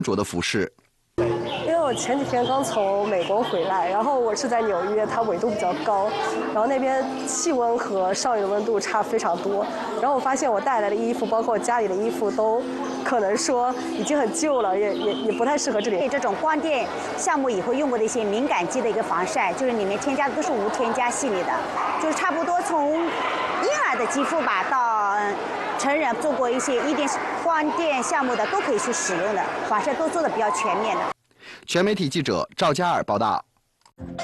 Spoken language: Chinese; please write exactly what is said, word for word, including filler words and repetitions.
着的服饰。 因为我前几天刚从美国回来，然后我是在纽约，它纬度比较高，然后那边气温和上雨的温度差非常多。然后我发现我带来的衣服，包括我家里的衣服，都可能说已经很旧了，也也也不太适合这里。 这种光电项目以后用过的一些敏感肌的一个防晒，就是里面添加的都是无添加系列的，就是差不多从婴儿的肌肤吧到成人做过一些一电光电项目的都可以去使用的，防晒都做的比较全面的。 全媒体记者赵佳尔报道。